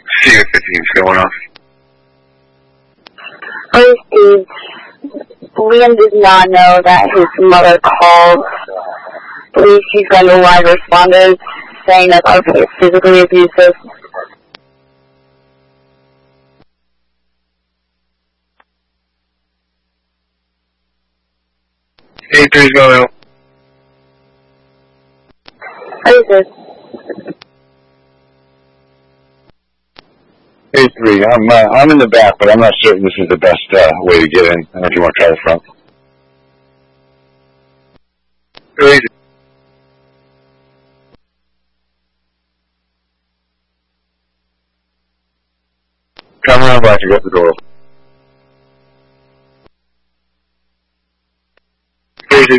CU-15's going off. Hi, Steve. Liam does not know that his mother called. Believes she's going to live responders saying that our is physically abusive. A3's going out. Hi, sis. A3, I'm in the back, but I'm not certain this is the best way to get in. I don't know if you want to try the front. Crazy. Come around back and get the door open.